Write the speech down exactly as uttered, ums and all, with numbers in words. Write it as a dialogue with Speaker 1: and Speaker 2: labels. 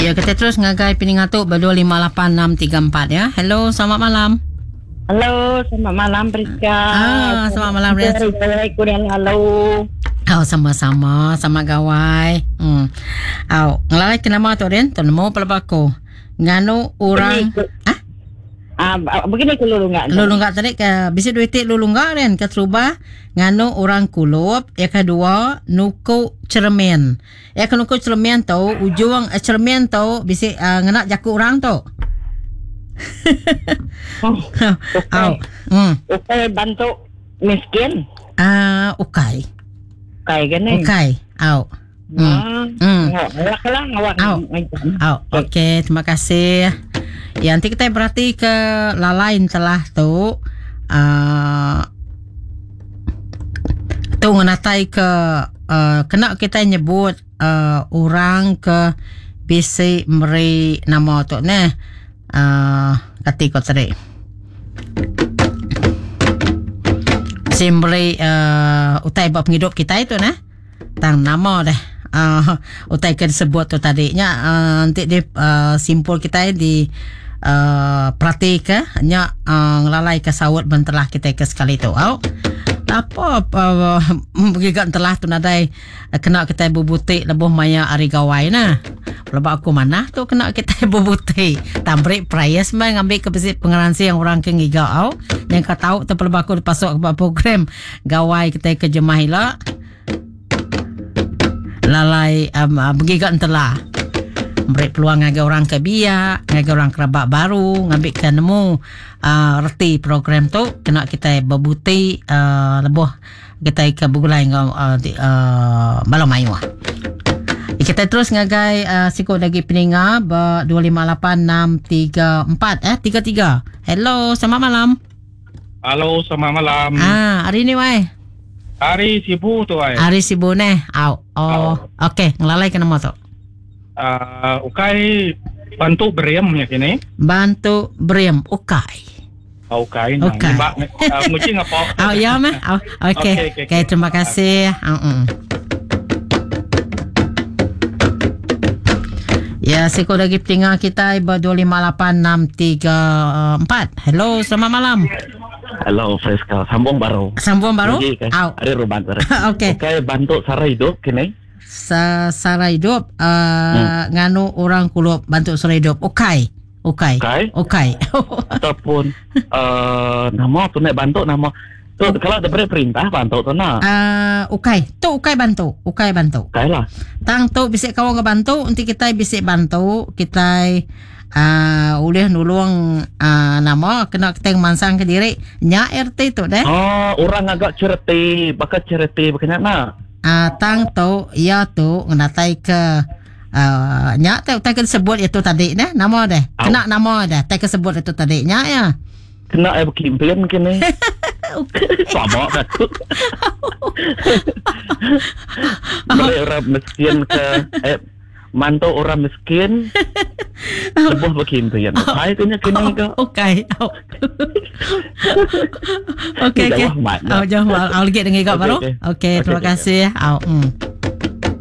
Speaker 1: Ya, kita terus ngagai Peningatuk berdua lima lapan enam tiga empat ya. Hello, selamat malam.
Speaker 2: Halo, selamat malam Priska.
Speaker 1: Ah, selamat malam Priska.
Speaker 2: Halo.
Speaker 1: Oh, sama-sama, sama gawai. Hmm. Oh, ngelalai kenapa tu Ren? Tu nemu pelabako. Nganu orang ah?
Speaker 2: Ah, begini ku lulunggak.
Speaker 1: Lulunggak tadi ke bisa duitik lulunggak Ren ke terubah nganu orang kulup. Yang kedua nuku cermin. Yang ke nuku cermin tu ujung uh, cermin tu bisa uh, ngenak jaku orang tu.
Speaker 2: Oh, okay.
Speaker 1: Oh. Hmm.
Speaker 2: Okay, bantu miskin.
Speaker 1: Ah, uh, okay.
Speaker 2: Okay, gini.
Speaker 1: Okay. Au.
Speaker 2: Hmm.
Speaker 1: Hmm.
Speaker 2: Awak lah, awak.
Speaker 1: Au. Au. Okey, terima kasih. Ya, nanti kita berarti ke lalain telah tu uh, tu menatai ke uh, kena kita nyebut uh, orang ke bisi meri nama tu ne uh, ketika tadi simberi uh, utai bab penghidup kita itu nah tang nama deh uh, utai ke disebut tu tadinya uh, nanti di uh, simpul kita di uh, pratika nya uh, ngelalai ke sawut bentelah kita ke sekali tu au apa uh, begigan telah tu nadai uh, kena kita bubutik lebih maya ari gawai nah lebak aku mana tu kena kita bubutik tambrik price mah ngambil ke pengaransi yang orang ke ngigau au yang kau tahu tu pelebak aku dipasok ke program gawai kita ke jemahila lalai um, begigan telah beri peluang ngagai orang ke biak ngagai orang kerabat baru ngambil ke nemu uh, reti program tu kena kita berbuti uh, lebih kita ke bugulai uh, uh, malam mayu kita terus ngagai uh, sikut lagi peninga ber dua lima lapan enam tiga empat eh tiga tiga. Hello, selamat malam.
Speaker 3: Halo, selamat malam.
Speaker 1: Ah, hari ni wai.
Speaker 3: Hari sibuk tu ai.
Speaker 1: Hari sibuk ne. Au. Oh, okey, ngelalai ke nama tu.
Speaker 3: Uh, ukai bantu beriam ya kini.
Speaker 1: Bantu beriam ukai.
Speaker 3: Ukai.
Speaker 1: Ukai.
Speaker 3: Uh, mungkin apa?
Speaker 1: Oh, ya mah. Oh, okey. Okey, okay, okay. Terima kasih. Uh-uh. Ya, sikut lagi petinggal kita dua lima lapan enam tiga empat. Hello, selamat malam.
Speaker 4: Hello, Friska. Sambung baru.
Speaker 1: Sambung baru?
Speaker 4: Au. Ada ruban tadi.
Speaker 1: Okey.
Speaker 4: Okey, bantu sara hidup kini.
Speaker 1: Sa sara hidup uh, hmm. nganu orang kulup bantu sara hidup. Okey. Okey.
Speaker 4: Okey.
Speaker 1: Okey.
Speaker 4: Ataupun uh, nama tu nak bantu nama tu oh. Kalau ada beri perintah bantu tu nak.
Speaker 1: Uh, okey. Tu okey bantu. Okey bantu.
Speaker 4: Okey lah.
Speaker 1: Tang tu bisik kawan ke bantu, nanti kita bisik bantu, kita uh, boleh nulung uh, nama kena kita mansang ke diri nya R T tu deh.
Speaker 4: Oh, orang agak cerita, bakal cerita bakal nak.
Speaker 1: Ah, uh, tang tu ya tu ngenatai ke uh, nya tu tak sebut itu tadi deh, nama deh. Kena nama deh, tak sebut itu tadi nya ya.
Speaker 4: Kena ai berkimpian kini. Sama aku. Boleh orang miskin ke eh, mantu orang miskin sebuah berkimpian. Hai tu nya kini ke.
Speaker 1: Okey. Okey okey. Oh jauh. I'll get dengan kau baru. Okey, terima kasih. Oh.